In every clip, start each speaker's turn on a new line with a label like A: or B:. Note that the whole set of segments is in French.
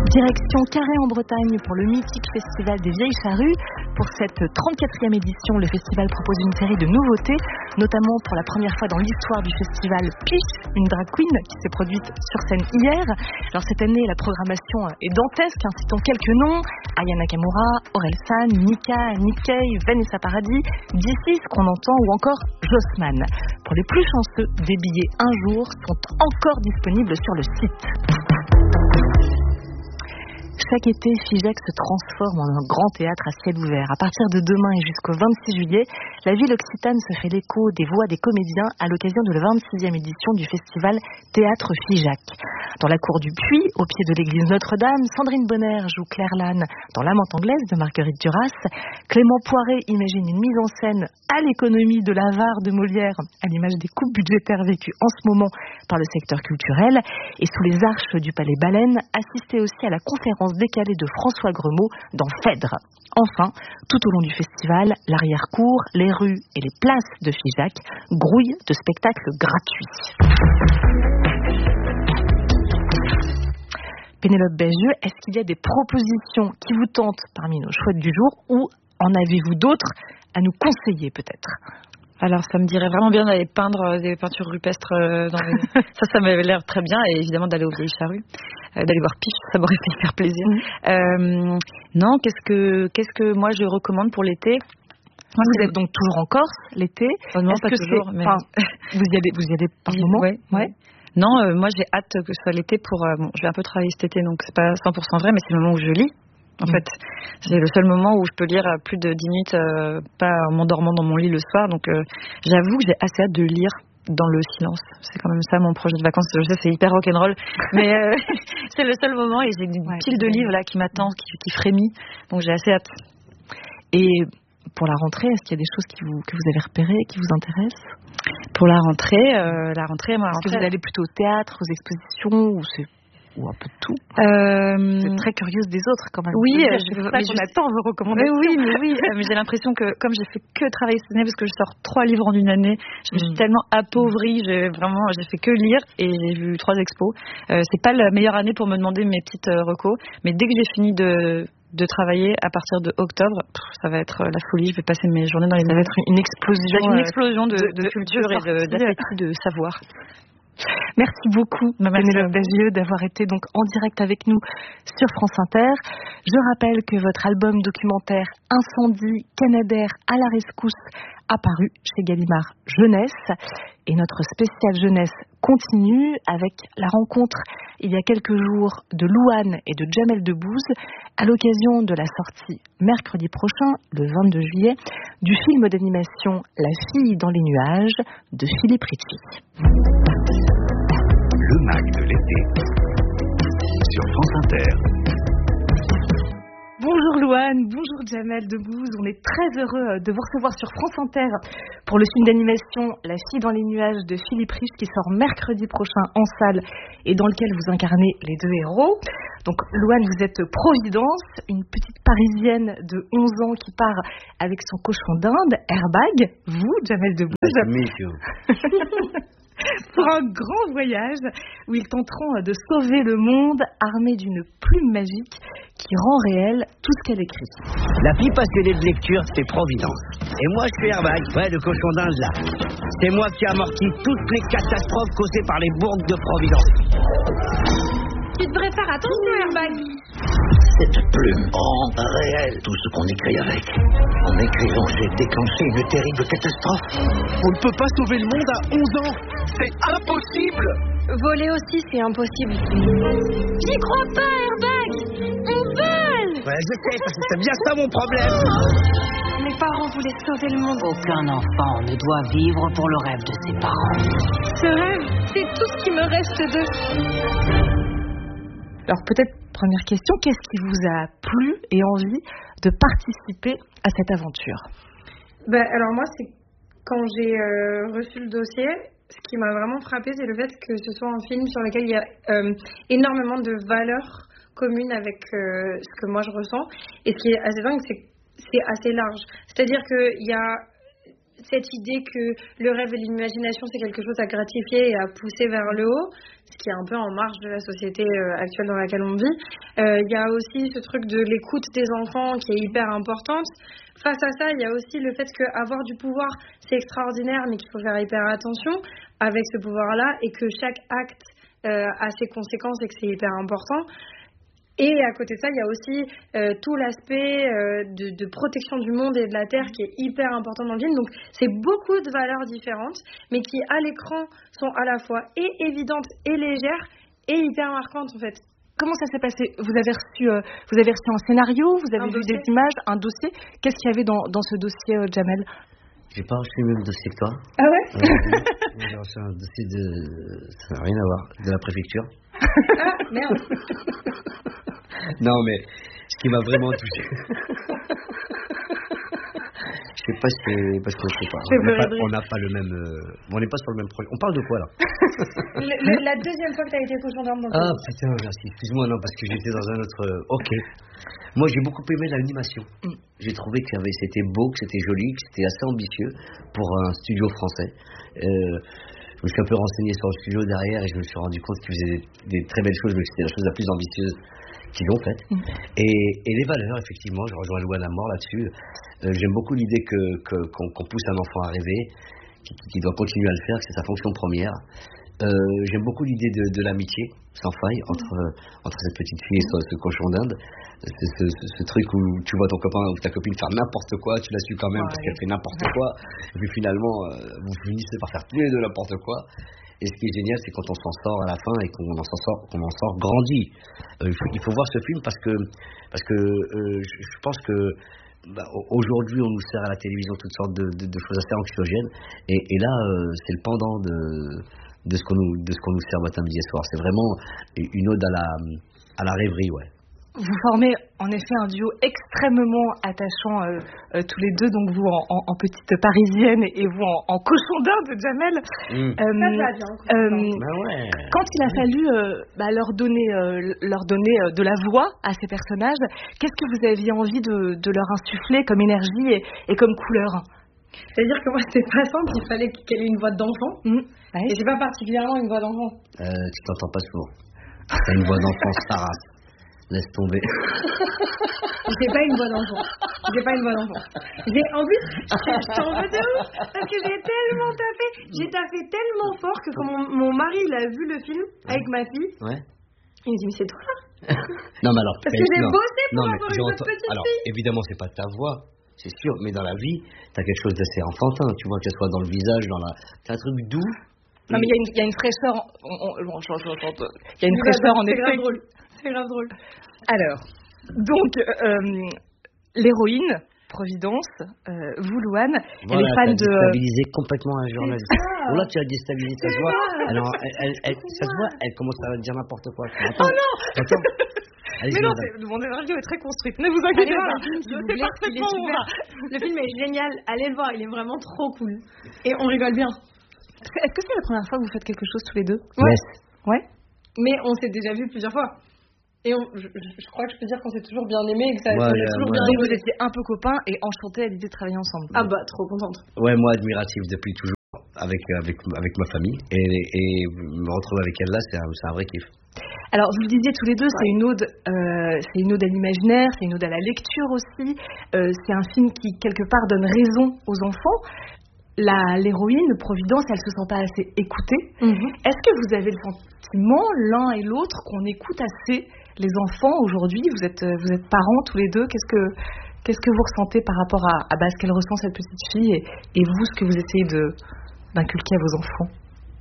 A: Direction Carhaix en Bretagne pour le mythique festival des Vieilles Charrues. Pour cette 34e édition, le festival propose une série de nouveautés, notamment pour la première fois dans l'histoire du festival Piche, une drag queen qui s'est produite sur scène hier. Alors cette année, la programmation est dantesque, citons quelques noms: Aya Nakamura, Orelsan, Mika, Nikkei, Vanessa Paradis, D6 qu'on entend, ou encore Jossman. Pour les plus chanceux, des billets un jour sont encore disponibles sur le site. Chaque été, Figeac se transforme en un grand théâtre à ciel ouvert. À partir de demain et jusqu'au 26 juillet, la ville occitane se fait l'écho des voix des comédiens à l'occasion de la 26e édition du festival Théâtre Figeac. Dans la cour du Puy, au pied de l'église Notre-Dame, Sandrine Bonner joue Claire Lannes dans L'Amante anglaise de Marguerite Duras. Clément Poiret imagine une mise en scène à l'économie de l'avare de Molière, à l'image des coupes budgétaires vécues en ce moment par le secteur culturel. Et sous les arches du Palais Baleine, assistez aussi à la conférence décalée de François Gremaud dans Phèdre. Enfin, tout au long du festival, l'arrière-cour, les rues et les places de Figeac grouillent de spectacles gratuits. Pénélope Bagieux, est-ce qu'il y a des propositions qui vous tentent parmi nos chouettes du jour, ou en avez-vous d'autres à nous conseiller peut-être ?
B: Alors ça me dirait vraiment bien d'aller peindre des peintures rupestres dans les... ça m'avait l'air très bien, et évidemment d'aller aux Vieilles Charrues, d'aller voir Piche, ça m'aurait fait faire plaisir. Non, qu'est-ce que moi je recommande pour l'été?
A: Vous êtes donc toujours en Corse l'été?
B: Non, pas toujours. Mais...
A: vous y allez par moment?
B: Ouais. Non, moi j'ai hâte que ce soit l'été pour... je vais un peu travailler cet été, donc c'est pas 100% vrai, mais c'est le moment où je lis. En fait, c'est le seul moment où je peux lire plus de 10 minutes, pas en m'endormant dans mon lit le soir. Donc j'avoue que j'ai assez hâte de lire dans le silence. C'est quand même ça mon projet de vacances. Je sais, c'est hyper rock'n'roll, mais c'est le seul moment, et j'ai une pile de livres là qui m'attend, qui frémit. Donc j'ai assez hâte.
A: Et pour la rentrée, est-ce qu'il y a des choses que vous avez repérées, qui vous intéressent?
B: Pour la rentrée, moi,
A: est-ce que vous allez plutôt au théâtre, aux expositions, ou un peu de tout? Vous êtes très curieuse des autres quand même.
B: Oui,
A: on attend vos recommandations.
B: Mais j'ai l'impression que comme j'ai fait que travailler cette année, parce que je sors 3 livres en une année, je me suis tellement appauvrie, j'ai fait que lire, et j'ai vu 3 expos. C'est pas la meilleure année pour me demander mes petites recos, mais dès que j'ai fini de travailler à partir de octobre, ça va être la folie. Je vais passer mes journées dans les...
A: Ça va être une explosion
B: de culture et d'appétit de savoir.
A: Merci beaucoup, Pénélope Bagieux, d'avoir été donc en direct avec nous sur France Inter. Je rappelle que votre album documentaire Incendie Canadair à la rescousse a paru chez Gallimard Jeunesse, et notre spécial jeunesse continue avec la rencontre il y a quelques jours de Louane et de Jamel Debbouze à l'occasion de la sortie mercredi prochain, le 22 juillet, du film d'animation La fille dans les nuages de Philippe Ritchie.
C: Le Mac de l'été sur France Inter.
A: Bonjour Louane, bonjour Jamel Debbouze, on est très heureux de vous recevoir sur France Inter pour le film d'animation La fille dans les nuages de Philippe Ritchie, qui sort mercredi prochain en salle et dans lequel vous incarnez les 2 héros. Donc Louane, vous êtes Providence, une petite parisienne de 11 ans qui part avec son cochon d'Inde, Airbag. Vous, Jamel Debbouze, pour un grand voyage où ils tenteront de sauver le monde armés d'une plume magique qui rend réel tout ce qu'elle écrit.
D: La fille passionnée de lecture, c'est Providence. Et moi, je suis Airbag, le cochon d'Inde là. C'est moi qui amortis toutes les catastrophes causées par les bourgs de Providence.
E: Tu devrais faire attention, Airbag.
D: Cette plume rend réel tout ce qu'on écrit avec. En écrivant, j'ai déclenché une terrible catastrophe.
F: On ne peut pas sauver le monde à 11 ans. C'est impossible.
E: Voler aussi, c'est impossible. J'y crois pas, Airbag. On vole.
D: Ouais, je sais, parce que c'est bien ça mon problème.
E: Mes parents voulaient sauver le monde.
G: Aucun enfant ne doit vivre pour le rêve de ses parents.
E: Ce rêve, c'est tout ce qui me reste d'eux.
A: Alors peut-être, première question, qu'est-ce qui vous a plu et envie de participer à cette aventure?
H: Alors moi, c'est quand j'ai reçu le dossier, ce qui m'a vraiment frappée, c'est le fait que ce soit un film sur lequel il y a énormément de valeurs communes avec ce que moi je ressens. Et ce qui est assez dingue, c'est que c'est assez large. C'est-à-dire qu'il y a cette idée que le rêve et l'imagination, c'est quelque chose à gratifier et à pousser vers le haut. ce qui est un peu en marge de la société actuelle dans laquelle on vit. Il y a aussi ce truc de l'écoute des enfants qui est hyper importante. Face à ça, il y a aussi le fait qu'avoir du pouvoir, c'est extraordinaire, mais qu'il faut faire hyper attention avec ce pouvoir-là et que chaque acte a ses conséquences et que c'est hyper important. Et à côté de ça, il y a aussi tout l'aspect de protection du monde et de la terre qui est hyper important dans le film. Donc, c'est beaucoup de valeurs différentes, mais qui, à l'écran, sont à la fois et évidentes et légères et hyper marquantes, en fait.
A: Comment ça s'est passé ? Vous avez reçu un scénario, vous avez vu des images, un dossier. Qu'est-ce qu'il y avait dans ce dossier, Jamel ?
D: J'ai pas reçu le même dossier que toi.
H: Ah ouais
D: J'ai reçu un dossier ça n'a rien à voir, de la préfecture.
H: Ah, merde.
D: Non, mais ce qui m'a vraiment touché. Je sais pas si c'est parce que je sais pas. On n'a pas le même. On n'est pas sur le même projet. On parle de quoi là?
H: La deuxième fois que tu as été cochon d'Inde.
D: Ah putain, merci. Excuse-moi, non, parce que j'étais dans un autre. Ok. Moi, j'ai beaucoup aimé l'animation. J'ai trouvé que c'était beau, que c'était joli, que c'était assez ambitieux pour un studio français. Je me suis un peu renseigné sur le studio derrière et je me suis rendu compte qu'ils faisaient des très belles choses, mais que c'était la chose la plus ambitieuse qu'ils ont faite. Et les valeurs, effectivement, je rejoins Louane à mort là-dessus. J'aime beaucoup l'idée qu'on pousse un enfant à rêver, qui doit continuer à le faire, que c'est sa fonction première. J'aime beaucoup l'idée de l'amitié sans faille entre cette petite fille et ce cochon d'Inde. Ce truc où tu vois ton copain ou ta copine faire n'importe quoi, tu la suis quand même parce qu'elle fait n'importe quoi, et puis finalement vous finissez par faire tous les deux n'importe quoi. Et ce qui est génial, c'est quand on s'en sort à la fin et qu'on en sort grandi. Il faut voir ce film parce que je pense que aujourd'hui on nous sert à la télévision toutes sortes de choses assez anxiogènes, et là c'est le pendant de ce qu'on nous sert matin, midi et soir. C'est vraiment une ode à la rêverie, ouais.
A: Vous formez en effet un duo extrêmement attachant tous les deux, donc vous en petite parisienne et vous en cochon d'Inde, Jamel. Quand il a fallu leur donner de la voix à ces personnages, qu'est-ce que vous aviez envie de leur insuffler comme énergie et comme couleur ?
H: C'est-à-dire que moi, c'était pas simple, il fallait qu'elle ait une voix d'enfant. Et c'est pas particulièrement une voix d'enfant.
D: Tu t'entends pas souvent. T'as une voix d'enfant, Sarah. Laisse tomber.
H: J'ai pas une voix d'enfant. En plus, je t'en veux de ouf, parce que j'ai taffé tellement fort que quand mon mari il a vu le film avec ma fille, il me dit mais c'est toi là.
D: Non mais alors.
H: Parce que j'ai bossé pour avoir une autre petite
D: alors,
H: fille.
D: Évidemment c'est pas ta voix, c'est sûr, mais dans la vie, t'as quelque chose d'assez enfantin, tu vois, que ce soit dans le visage, t'as un truc doux.
A: Non mais il y a une fraîcheur. Il y a une fraîcheur en effet.
H: C'est grave drôle.
A: Alors, donc, l'héroïne, Providence, vous, Louane, elle est fan de...
D: Tu as déstabilisé complètement un journaliste. Oh là, tu as déstabilisé, ça se voit. Alors, ça se voit, elle commence à dire n'importe quoi.
A: Oh non.
D: Attends.
A: Mais non, mon interview est très construite. Ne vous inquiétez pas.
H: Le film est génial. Allez le voir, il est vraiment trop cool. Et on rigole bien.
A: Est-ce que c'est la première fois que vous faites quelque chose tous les deux ?
H: Ouais. Mais on s'est déjà vus plusieurs fois. Et je crois que je peux dire qu'on s'est toujours bien aimés et que ça a toujours bien
A: rigolé. Vous étiez un peu copains et enchantés à l'idée de travailler ensemble.
H: Ah bah, trop contente.
D: Ouais, moi admiratif depuis toujours avec ma famille, et me retrouver avec elle là, c'est un vrai kiff.
A: Alors, vous le disiez tous les deux, c'est une ode à l'imaginaire, c'est une ode à la lecture aussi. C'est un film qui, quelque part, donne raison aux enfants. L'héroïne, Providence, elle se sent pas assez écoutée. Est-ce que vous avez le sentiment, l'un et l'autre, qu'on écoute assez les enfants aujourd'hui? Vous êtes parents tous les deux. Qu'est-ce que vous ressentez par rapport à ce qu'elle ressent, cette petite fille, et vous, ce que vous essayez d'inculquer à vos enfants?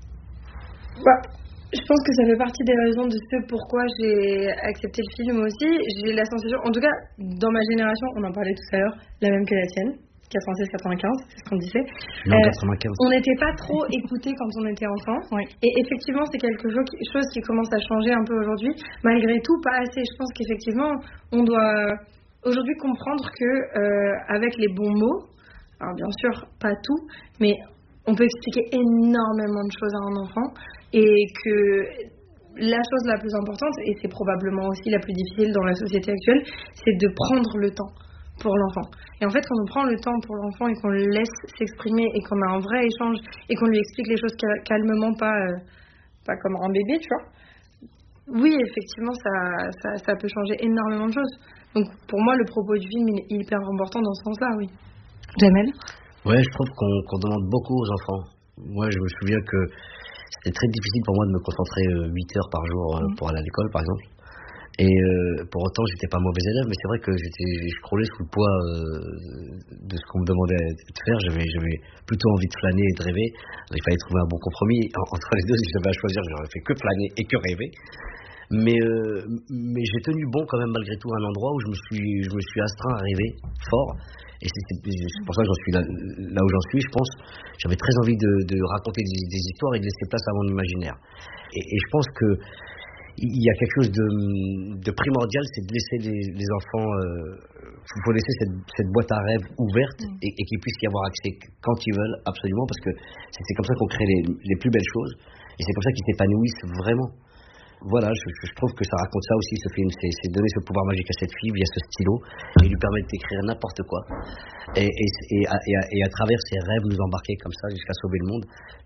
H: Je pense que ça fait partie des raisons de ce pourquoi j'ai accepté le film aussi. J'ai la sensation, en tout cas, dans ma génération, on en parlait tout à l'heure, la même que la tienne. 96-95, c'est ce qu'on disait.
D: Non, 95.
H: On n'était pas trop écoutés quand on était enfant. Et effectivement, c'est quelque chose qui commence à changer un peu aujourd'hui. Malgré tout, pas assez. Je pense qu'effectivement, on doit aujourd'hui comprendre que avec les bons mots, alors bien sûr, pas tout, mais on peut expliquer énormément de choses à un enfant, et que la chose la plus importante, et c'est probablement aussi la plus difficile dans la société actuelle, c'est de prendre le temps pour l'enfant. Et en fait, quand on prend le temps pour l'enfant et qu'on le laisse s'exprimer et qu'on a un vrai échange et qu'on lui explique les choses calmement, pas pas comme un bébé, tu vois. Oui, effectivement, ça peut changer énormément de choses. Donc, pour moi, le propos du film il est hyper important dans ce sens-là, oui.
A: Jamel ?
D: Ouais, je trouve qu'on demande beaucoup aux enfants. Moi, je me souviens que c'était très difficile pour moi de me concentrer 8 heures par jour pour aller à l'école, par exemple. Et pour autant, j'étais pas mauvais élève, mais c'est vrai que je croulais sous le poids de ce qu'on me demandait de faire. J'avais plutôt envie de flâner et de rêver. Il fallait trouver un bon compromis entre les deux. Si j'avais à choisir, j'aurais fait que flâner et que rêver. Mais j'ai tenu bon quand même malgré tout à un endroit où je me suis astreint à rêver fort. Et c'est pour ça que j'en suis là où j'en suis, je pense. J'avais très envie de raconter des histoires et de laisser place à mon imaginaire. Et je pense que il y a quelque chose de primordial, c'est de laisser les enfants, faut laisser cette boîte à rêves ouverte et qu'ils puissent y avoir accès quand ils veulent, absolument, parce que c'est comme ça qu'on crée les plus belles choses et c'est comme ça qu'ils s'épanouissent vraiment. Voilà, je trouve que ça raconte ça aussi, ce film, c'est donner ce pouvoir magique à cette fille via ce stylo et lui permettre d'écrire n'importe quoi et à travers ses rêves nous embarquer comme ça jusqu'à sauver le monde.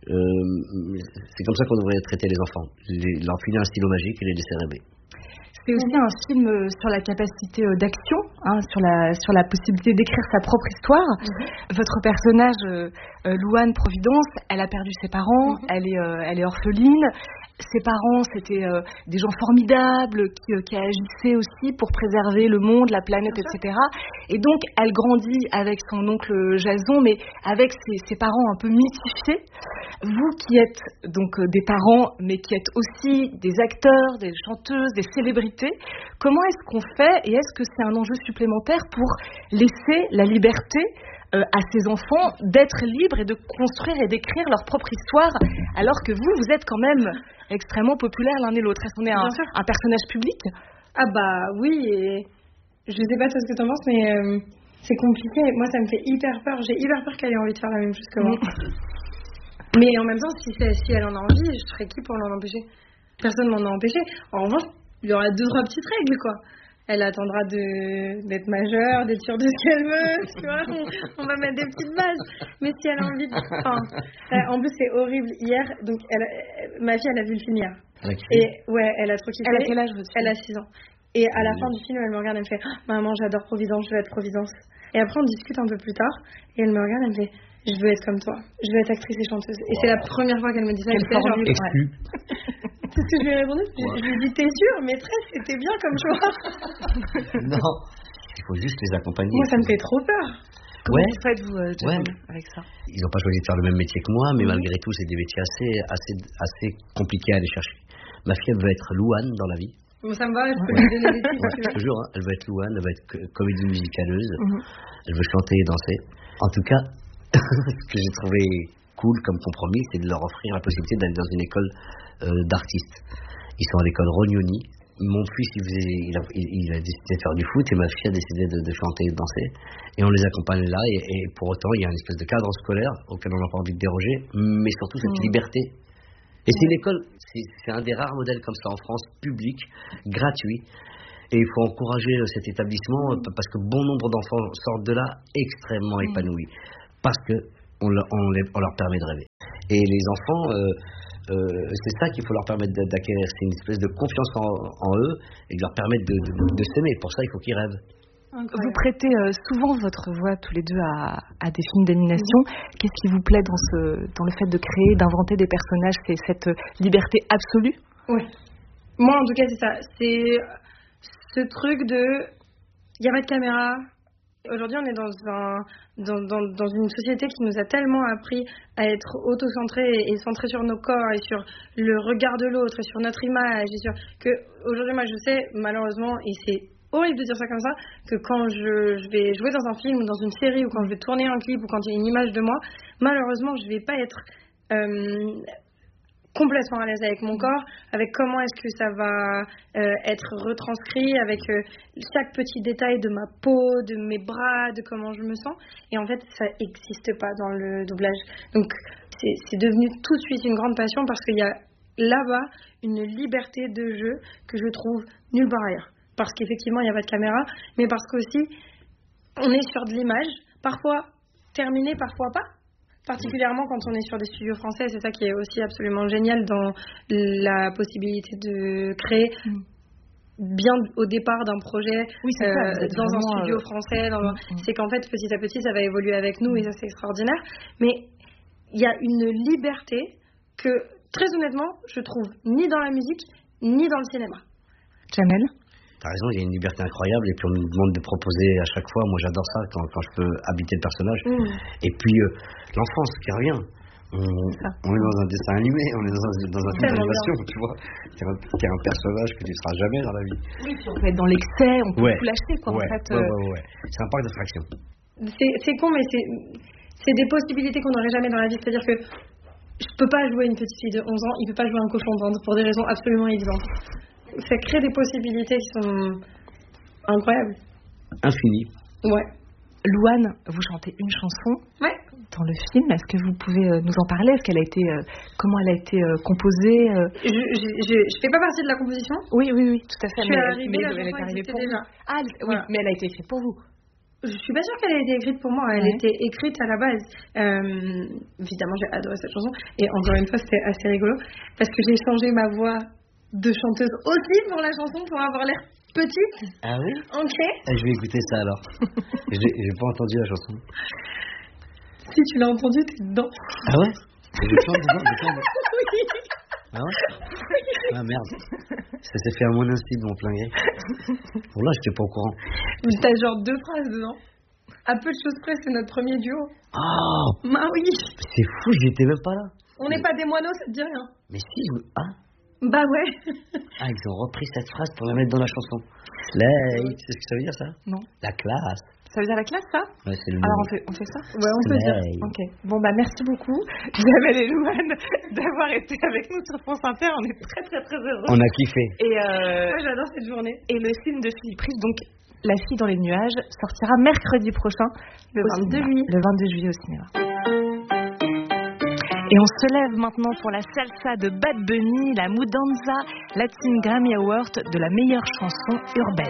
D: C'est comme ça qu'on devrait traiter les enfants, leur filer un stylo magique et les laisser rêver.
A: C'est aussi un film sur la capacité d'action, sur la possibilité d'écrire sa propre histoire. Votre personnage, Louane Providence, elle a perdu ses parents, elle est orpheline. Ses parents, c'était des gens formidables qui agissaient aussi pour préserver le monde, la planète, etc. Et donc, elle grandit avec son oncle Jason, mais avec ses parents un peu mystifiés. Vous qui êtes donc des parents, mais qui êtes aussi des acteurs, des chanteuses, des célébrités, comment est-ce qu'on fait et est-ce que c'est un enjeu supplémentaire pour laisser la liberté à ces enfants d'être libres et de construire et d'écrire leur propre histoire, alors que vous êtes quand même extrêmement populaires l'un et l'autre. Est-ce qu'on est un personnage public ?
H: Ah bah oui, et je sais pas ce que t'en penses, mais c'est compliqué. Moi, ça me fait hyper peur. J'ai hyper peur qu'elle ait envie de faire la même chose que moi. Mais en même temps, si elle en a envie, je serais qui pour l'en empêcher ? Personne m'en a empêché. En revanche, il y aura 2-3 petites règles, quoi. Elle attendra d'être majeure, d'être sûre de ce qu'elle veut, tu vois. On va mettre des petites bases. Mais si elle a envie de... en plus, c'est horrible. Hier, donc, ma fille, elle a vu le film hier. Et ouais, elle a trop kiffé.
A: Elle a quel âge, votre fille ?
H: Elle a 6 ans. Et à la fin du film, elle me regarde, elle me fait « Maman, j'adore Providence, je veux être Providence. » Et après, on discute un peu plus tard. Et elle me regarde, elle me fait « Je veux être comme toi. Je veux être actrice et chanteuse. » Et c'est la première fois qu'elle me dit ça.
A: Quelle formule,
D: exclu.
H: C'est ce que je lui ai répondu. Je lui ai dit, t'es sûre, maîtresse, c'était bien comme choix.
D: Non, il faut juste les accompagner.
H: Moi, ça me fait trop peur.
A: Comment vous faites, vous, avec ça ?
D: Ils n'ont pas choisi de faire le même métier que moi, mais malgré tout, c'est des métiers assez compliqués à aller chercher. Ma fille, elle veut être Louane dans la vie.
H: Bon, ça me va, je peux lui donner des titres.
D: Je te jure, hein, elle veut être Louane, elle veut être comédie musicaleuse, elle veut chanter et danser. En tout cas, ce que j'ai trouvé cool comme compromis, c'est de leur offrir la possibilité d'aller dans une école d'artistes. Ils sont à l'école Rognoni. Mon fils, il a décidé de faire du foot et ma fille a décidé de chanter et de danser. Et on les accompagne là. Et pour autant, il y a une espèce de cadre scolaire auquel on n'a pas envie de déroger, mais surtout cette liberté. Et c'est une école, c'est un des rares modèles comme ça en France, public, gratuit. Et il faut encourager cet établissement parce que bon nombre d'enfants sortent de là extrêmement épanouis. Parce que on leur permet de rêver. Et les enfants, c'est ça qu'il faut leur permettre d'acquérir. C'est une espèce de confiance en eux et de leur permettre de s'aimer. Pour ça, il faut qu'ils rêvent.
A: Incroyable. Vous prêtez souvent votre voix tous les deux à des films d'animation. Qu'est-ce qui vous plaît dans le fait de créer, d'inventer des personnages ? C'est cette liberté absolue ?
H: Oui. Moi, en tout cas, c'est ça. C'est ce truc de... Il n'y a pas de caméra. Aujourd'hui, on est dans une société qui nous a tellement appris à être auto-centré et centré sur nos corps et sur le regard de l'autre et sur notre image. Que aujourd'hui, moi, je sais, malheureusement, et c'est horrible de dire ça comme ça, que quand je vais jouer dans un film ou dans une série ou quand je vais tourner un clip ou quand il y a une image de moi, malheureusement, je ne vais pas être complètement à l'aise avec mon corps, avec comment est-ce que ça va être retranscrit, avec chaque petit détail de ma peau, de mes bras, de comment je me sens. Et en fait, ça n'existe pas dans le doublage. Donc, c'est devenu tout de suite une grande passion parce qu'il y a là-bas une liberté de jeu que je trouve nulle part ailleurs. Parce qu'effectivement, il n'y a pas de caméra, mais parce qu'aussi, on est sur de l'image, parfois terminée, parfois pas. Particulièrement quand on est sur des studios français, c'est ça qui est aussi absolument génial dans la possibilité de créer bien au départ d'un projet dans un studio français. C'est qu'en fait, petit à petit, ça va évoluer avec nous et ça, c'est extraordinaire. Mais il y a une liberté que, très honnêtement, je trouve ni dans la musique, ni dans le cinéma.
A: Jamel ?
D: T'as raison, il y a une liberté incroyable et puis on nous demande de proposer à chaque fois. Moi j'adore ça quand je peux habiter le personnage. Et puis l'enfance qui revient. On est dans un dessin animé, on est dans un film d'animation, tu vois. Qui est un personnage que tu ne seras jamais dans la vie.
A: Oui, puis on peut être dans l'excès, on peut tout lâcher quoi. En fait,
D: c'est un parc d'attraction.
H: C'est con, mais c'est des possibilités qu'on n'aurait jamais dans la vie. C'est-à-dire que je peux pas jouer une petite fille de 11 ans, il peut pas jouer un cochon d'Inde pour des raisons absolument évidentes. Ça crée des possibilités qui sont incroyables.
D: Infinies.
H: Ouais.
A: Louane, vous chantez une chanson dans le film. Est-ce que vous pouvez nous en parler? Est-ce qu'elle a été, comment elle a été composée?
H: Je fais pas partie de la composition.
A: Oui, tout à fait.
H: Je suis arrivée, la
A: elle est
H: chanson
A: arrivée pour
H: déjà.
A: Ah, oui, mais elle a été écrite pour vous.
H: Je suis pas sûre qu'elle ait été écrite pour moi. Elle était écrite à la base. Évidemment, j'ai adoré cette chanson. Et encore une fois, c'était assez rigolo parce que j'ai changé ma voix de chanteuse aussi pour la chanson pour avoir l'air petite.
D: Ah oui?
H: Ok.
D: Je vais écouter ça alors. J'ai pas entendu la chanson.
H: Si tu l'as entendu, t'es dedans.
D: Ah ouais? Je chante dedans.
H: Oui.
D: Ah ouais? Ah merde. Ça s'est fait à mon insu de mon plein gré. Bon là, j'étais pas au courant.
H: T'as genre 2 phrases dedans. À peu de choses près, c'est notre premier duo.
D: Oh!
H: Bah oui.
D: C'est fou, j'étais même pas là.
H: On n'est pas des moineaux, ça te dit rien.
D: Mais si,
H: Bah ouais.
D: Ils ont repris cette phrase pour la mettre dans la chanson. Slay, tu sais ce que ça veut dire ça?
A: Non.
D: La classe.
A: Ça veut dire la classe, ça?
D: Ouais, c'est le
A: Alors
D: nom.
A: on fait ça?
H: Ouais, on peut dire.
A: Ok. Bon bah merci beaucoup, Jamel et Louane, d'avoir été avec nous sur France Inter. On est très très très heureux.
D: On a kiffé.
A: Et
H: moi j'adore cette journée.
A: Et le film de Philippe Rive, donc La fille dans les nuages, sortira mercredi prochain, le 22 juillet au cinéma. Et on se lève maintenant pour la salsa de Bad Bunny, la Mudanza Latin Grammy Award de la meilleure chanson urbaine.